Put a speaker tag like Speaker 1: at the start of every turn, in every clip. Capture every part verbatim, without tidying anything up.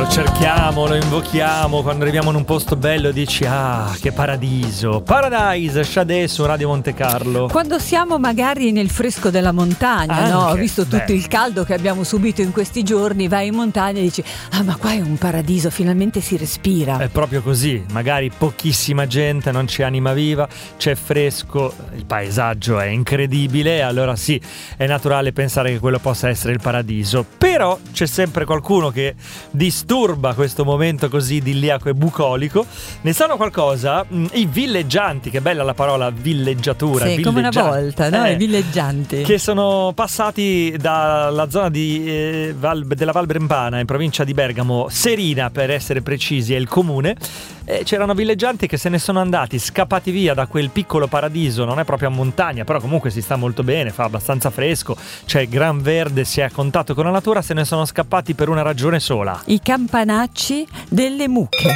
Speaker 1: Lo cerchiamo, lo invochiamo, quando arriviamo in un posto bello dici ah, che paradiso. Paradise, Sade su Radio Monte Carlo.
Speaker 2: Quando siamo magari nel fresco della montagna,
Speaker 1: Anche,
Speaker 2: no? Visto tutto
Speaker 1: beh.
Speaker 2: il caldo che abbiamo subito in questi giorni, vai in montagna e dici ah, ma qua è un paradiso, finalmente si respira.
Speaker 1: È proprio così, magari pochissima gente, non c'è anima viva, c'è fresco, il paesaggio è incredibile, allora sì, è naturale pensare che quello possa essere il paradiso. Però c'è sempre qualcuno che disturba questo momento così idilliaco e bucolico. Ne sanno qualcosa? I villeggianti, che bella la parola villeggiatura.
Speaker 2: Sì, come una volta, no? Eh, I villeggianti.
Speaker 1: Che sono passati dalla zona di, eh, Val, della Val Brembana, in provincia di Bergamo, Serina per essere precisi, è il comune. E c'erano villeggianti che se ne sono andati, scappati via da quel piccolo paradiso, non è proprio a montagna, però comunque si sta molto bene, fa abbastanza fresco, c'è gran verde, si è a contatto con la natura, se ne sono scappati per una ragione sola.
Speaker 2: I campanacci delle mucche.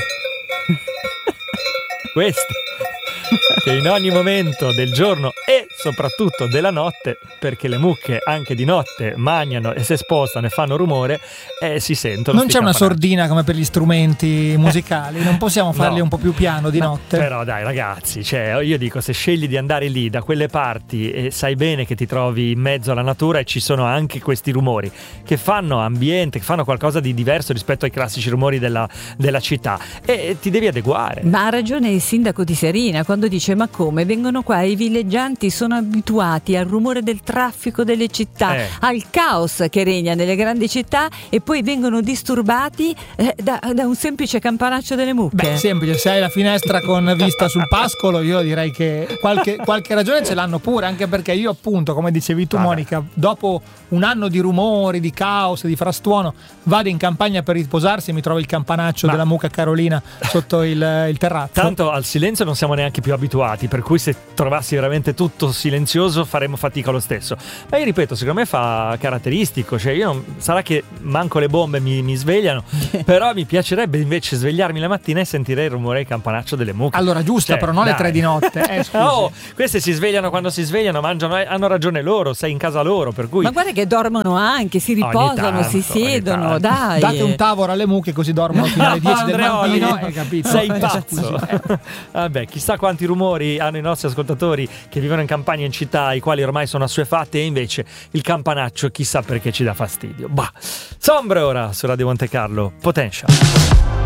Speaker 1: Questi che in ogni momento del giorno e soprattutto della notte, perché le mucche anche di notte mangiano e se spostano e fanno rumore e si sentono.
Speaker 3: Non c'è una
Speaker 1: campanacci.
Speaker 3: sordina come per gli strumenti musicali, non possiamo farli
Speaker 1: No.
Speaker 3: un po' più piano di
Speaker 1: No,
Speaker 3: notte?
Speaker 1: Però dai ragazzi, cioè, io dico, se scegli di andare lì da quelle parti e sai bene che ti trovi in mezzo alla natura e ci sono anche questi rumori che fanno ambiente, che fanno qualcosa di diverso rispetto ai classici rumori della, della città, e ti devi adeguare.
Speaker 2: Ma ha ragione il sindaco di Serina quando dice ma come vengono qua i villeggianti, sono abituati al rumore del traffico delle città,
Speaker 1: Eh.
Speaker 2: al caos che regna nelle grandi città, e poi vengono disturbati eh, da, da un semplice campanaccio delle mucche.
Speaker 3: Beh, semplice, se hai la finestra con vista sul pascolo, io direi che qualche, qualche ragione ce l'hanno pure, anche perché io appunto, come dicevi tu,
Speaker 1: Vabbè.
Speaker 3: Monica, dopo un anno di rumori, di caos, di frastuono, vado in campagna per riposarsi e mi trovo il campanaccio
Speaker 1: Ma-
Speaker 3: della mucca Carolina sotto il, il terrazzo.
Speaker 1: Tanto al silenzio non siamo neanche più abituati, per cui se trovassi veramente tutto silenzioso faremmo fatica lo stesso. Ma io ripeto, secondo me fa caratteristico, cioè io non, sarà che manco le bombe mi, mi svegliano, però mi piacerebbe invece svegliarmi la mattina e sentire il rumore del campanaccio delle mucche.
Speaker 3: Allora, giusta,
Speaker 1: Cioè,
Speaker 3: però non
Speaker 1: dai.
Speaker 3: le tre di notte. Eh, scusi.
Speaker 1: Oh, queste si svegliano quando si svegliano, mangiano, eh, hanno ragione loro, sei in casa loro, per cui
Speaker 2: Ma guarda che dormono anche, si riposano,
Speaker 1: tanto,
Speaker 2: si
Speaker 1: ogni
Speaker 2: siedono,
Speaker 1: tanto.
Speaker 2: dai.
Speaker 3: Date un tavolo alle mucche così dormono fino alle dieci del
Speaker 1: Andreoli,
Speaker 3: mattino, hai capito?
Speaker 1: sei
Speaker 3: Eh,
Speaker 1: pazzo.
Speaker 3: scusi, eh.
Speaker 1: Vabbè, chissà quanti rumori hanno i nostri ascoltatori che vivono in campagna e in città, i quali ormai sono assuefatte, e invece il campanaccio chissà perché ci dà fastidio. Bah. Sombre ora su Radio Monte Carlo, Potential.